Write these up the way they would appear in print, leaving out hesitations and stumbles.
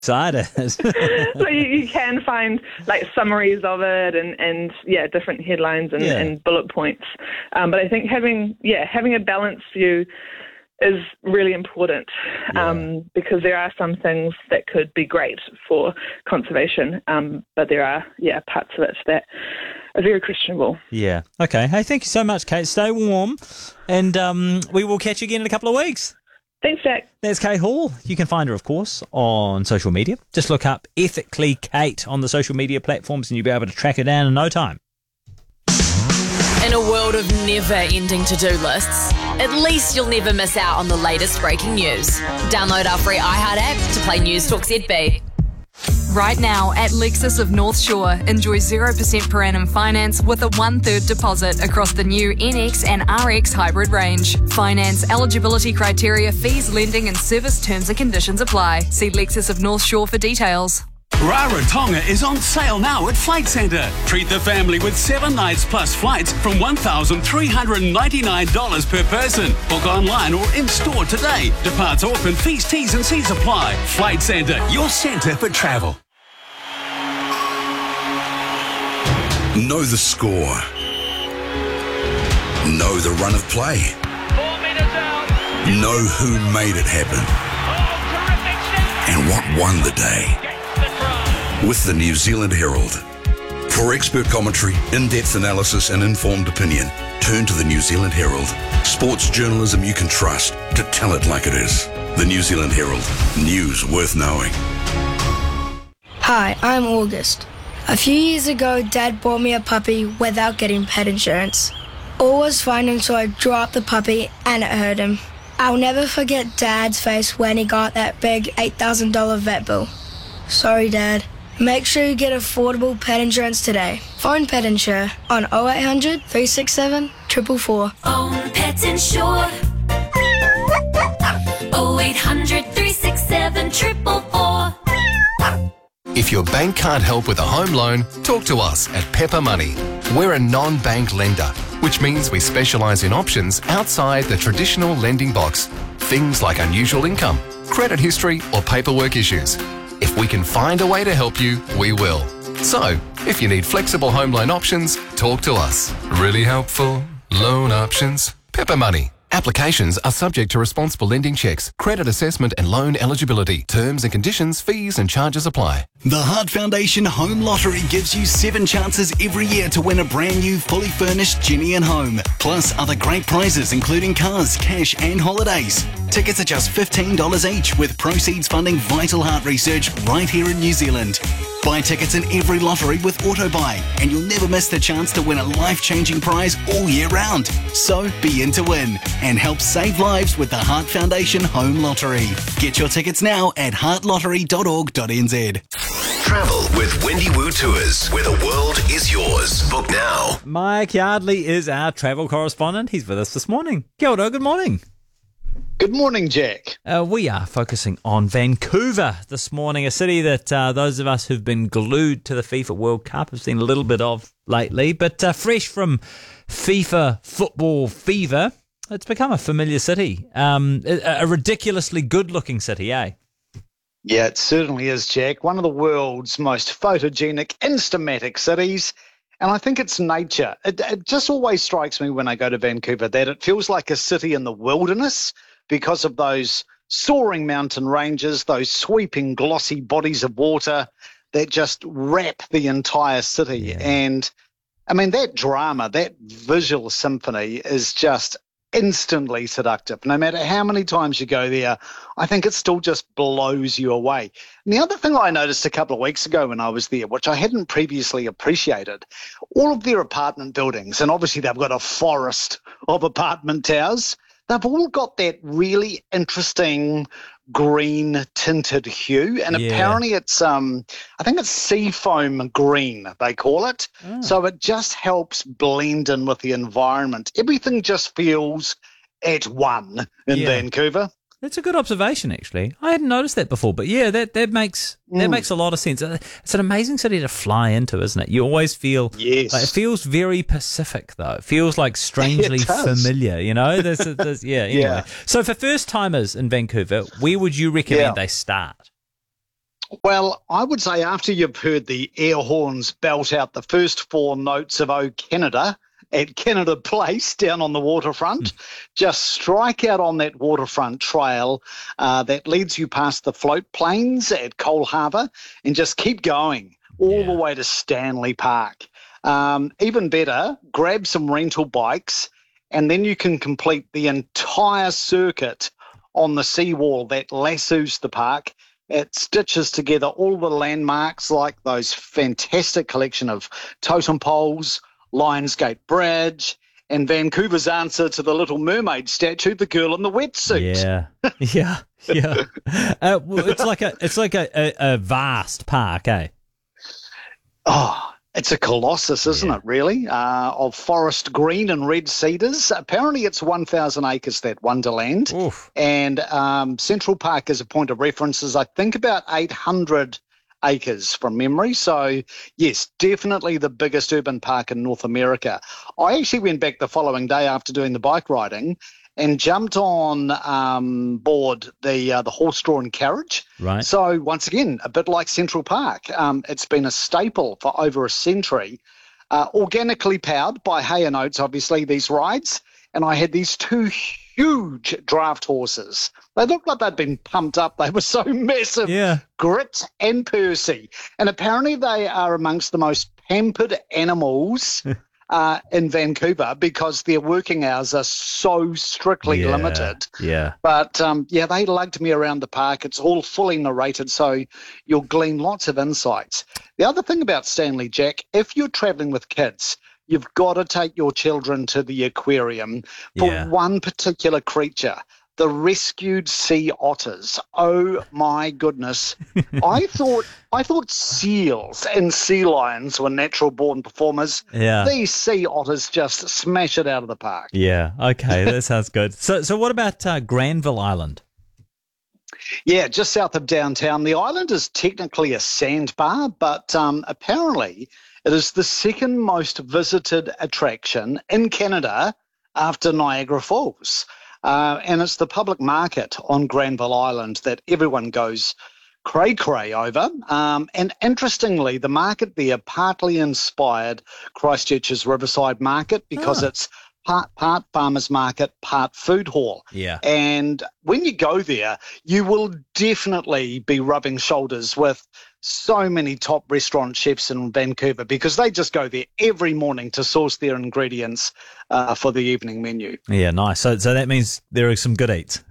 Excited. So you can find like summaries of it and different headlines and bullet points. But I think having a balanced view is really important because there are some things that could be great for conservation, but there are parts of it that are very questionable. Yeah. Okay. Hey, thank you so much, Kate. Stay warm, and we will catch you again in a couple of weeks. Thanks, Jack. There's Kate Hall. You can find her, of course, on social media. Just look up Ethically Kate on the social media platforms and you'll be able to track her down in no time. In a world of never-ending to-do lists, at least you'll never miss out on the latest breaking news. Download our free iHeart app to play News Talk ZB. Right now at Lexus of North Shore, enjoy 0% per annum finance with a 1/3 deposit across the new NX and RX hybrid range. Finance, eligibility criteria, fees, lending and service terms and conditions apply. See Lexus of North Shore for details. Rarotonga is on sale now at Flight Centre. Treat the family with 7 nights plus flights from $1,399 per person. Book online or in-store today. Departs open, fees, T's and C's apply. Flight Centre, your centre for travel. Know the score. Know the run of play. 4 meters out. Know who made it happen. And what won the day. With the New Zealand Herald. For expert commentary, in-depth analysis and informed opinion, turn to the New Zealand Herald. Sports journalism you can trust to tell it like it is. The New Zealand Herald. News worth knowing. Hi, I'm August. A few years ago, Dad bought me a puppy without getting pet insurance. All was fine until I dropped the puppy and it hurt him. I'll never forget Dad's face when he got that big $8,000 vet bill. Sorry, Dad. Make sure you get affordable pet insurance today. Phone Pet Insure on 0800 367 444. Phone Pet Insure 0800 367 444. If your bank can't help with a home loan, talk to us at Pepper Money. We're a non-bank lender, which means we specialise in options outside the traditional lending box. Things like unusual income, credit history or paperwork issues. If we can find a way to help you, we will. So, if you need flexible home loan options, talk to us. Really helpful loan options. Pepper Money. Applications are subject to responsible lending checks, credit assessment and loan eligibility. Terms and conditions, fees and charges apply. The Heart Foundation Home Lottery gives you 7 chances every year to win a brand new fully furnished Genie and Home. Plus other great prizes including cars, cash and holidays. Tickets are just $15 each with proceeds funding vital heart research right here in New Zealand. Buy tickets in every lottery with AutoBuy and you'll never miss the chance to win a life-changing prize all year round. So be in to win and help save lives with the Heart Foundation Home Lottery. Get your tickets now at heartlottery.org.nz. Travel with Wendy Woo Tours, where the world is yours. Book now. Mike Yardley is our travel correspondent. He's with us this morning. Kia ora, good morning. Good morning, Jack. We are focusing on Vancouver this morning, a city that those of us who've been glued to the FIFA World Cup have seen a little bit of lately. But fresh from FIFA football fever, it's become a familiar city, a ridiculously good-looking city, eh? Yeah, it certainly is, Jack. One of the world's most photogenic, instamatic cities. And I think it's nature. It just always strikes me when I go to Vancouver that it feels like a city in the wilderness, because of those soaring mountain ranges, those sweeping glossy bodies of water that just wrap the entire city. Yeah. And I mean, that drama, that visual symphony is just instantly seductive. No matter how many times you go there, I think it still just blows you away. And the other thing I noticed a couple of weeks ago when I was there, which I hadn't previously appreciated, all of their apartment buildings, and obviously they've got a forest of apartment towers, they've all got that really interesting green tinted hue. And apparently it's, I think it's seafoam green, they call it. Oh. So it just helps blend in with the environment. Everything just feels at one in Vancouver. That's a good observation, actually. I hadn't noticed that before, but yeah, that makes a lot of sense. It's an amazing city to fly into, isn't it? You always feel like it feels very Pacific, though. It feels like strangely familiar, you know. There's Anyway. So for first timers in Vancouver, where would you recommend they start? Well, I would say after you've heard the air horns belt out the first 4 notes of O Canada at Canada Place down on the waterfront, just strike out on that waterfront trail that leads you past the float planes at Cole Harbour and just keep going all the way to Stanley Park. Even better, grab some rental bikes and then you can complete the entire circuit on the seawall that lassos the park. It stitches together all the landmarks like those fantastic collection of totem poles, Lionsgate Bridge, and Vancouver's answer to the Little Mermaid statue, the girl in the wetsuit. Yeah. It's like a vast park, eh? Oh, it's a colossus, isn't it, really, of forest green and red cedars. Apparently it's 1,000 acres, that Wonderland. Oof. And Central Park, as a point of reference, is, I think, about 800 acres from memory. So, yes, definitely the biggest urban park in North America. I actually went back the following day after doing the bike riding and jumped on board the horse-drawn carriage. Right. So once again, a bit like Central Park, it's been a staple for over a century. Organically powered by hay and oats, obviously, these rides. And I had these 2 huge draft horses. They looked like they'd been pumped up. They were so massive. Yeah. Grit and Percy. And apparently they are amongst the most pampered animals in Vancouver because their working hours are so strictly limited. Yeah. But, they lugged me around the park. It's all fully narrated, so you'll glean lots of insights. The other thing about Stanley, Jack, if you're traveling with kids, you've got to take your children to the aquarium for one particular creature, the rescued sea otters. Oh my goodness. I thought seals and sea lions were natural born performers. Yeah. These sea otters just smash it out of the park. Yeah. Okay. That sounds good. So what about Granville Island? Yeah, just south of downtown. The island is technically a sandbar, but apparently it is the second most visited attraction in Canada after Niagara Falls. And it's the public market on Granville Island that everyone goes cray-cray over. And interestingly, the market there partly inspired Christchurch's Riverside Market because it's part farmers market, part food hall. Yeah. And when you go there, you will definitely be rubbing shoulders with so many top restaurant chefs in Vancouver because they just go there every morning to source their ingredients for the evening menu. Yeah, nice. So that means there are some good eats.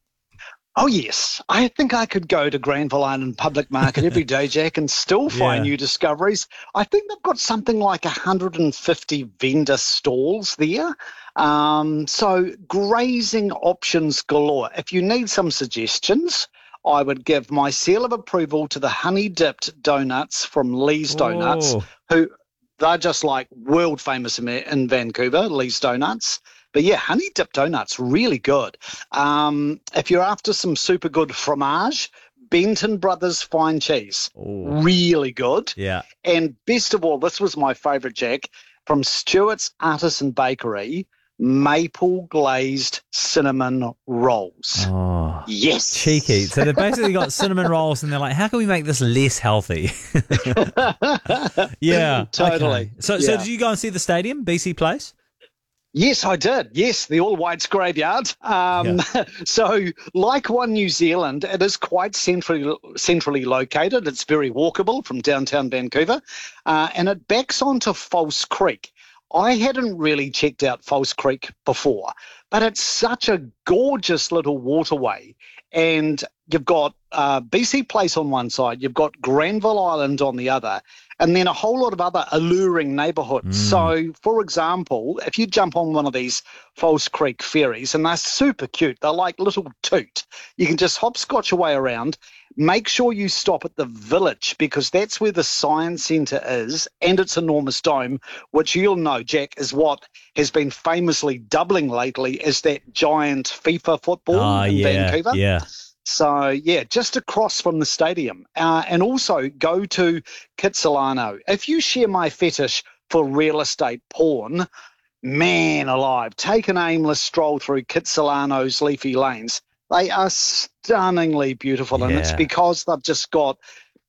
Oh, yes. I think I could go to Granville Island Public Market every day, Jack, and still find new discoveries. I think they've got something like 150 vendor stalls there. So grazing options galore. If you need some suggestions, I would give my seal of approval to the honey-dipped donuts from Lee's Donuts, who they're just like world famous in Vancouver, Lee's Donuts. But yeah, honey-dipped donuts, really good. If you're after some super good fromage, Benton Brothers Fine Cheese, really good. Yeah. And best of all, this was my favourite, Jack, from Stewart's Artisan Bakery, maple glazed cinnamon rolls. Oh, yes. Cheeky. So they've basically got cinnamon rolls and they're like, how can we make this less healthy? Yeah. Totally. Okay. So did you go and see the stadium, BC Place? Yes, I did. Yes, the All Whites graveyard. So, like One New Zealand, it is quite centrally located. It's very walkable from downtown Vancouver, and it backs onto False Creek. I hadn't really checked out False Creek before, but it's such a gorgeous little waterway. And you've got BC Place on one side, you've got Granville Island on the other, and then a whole lot of other alluring neighbourhoods. So, for example, if you jump on one of these False Creek ferries, and they're super cute, they're like little toot, you can just hopscotch away around. Make sure you stop at the Village because that's where the Science Centre is and its enormous dome, which you'll know, Jack, is what has been famously doubling lately as that giant FIFA football in Vancouver. Yeah. So, yeah, just across from the stadium. And also go to Kitsilano. If you share my fetish for real estate porn, man alive, take an aimless stroll through Kitsilano's leafy lanes. They are stunningly beautiful, and it's because they've just got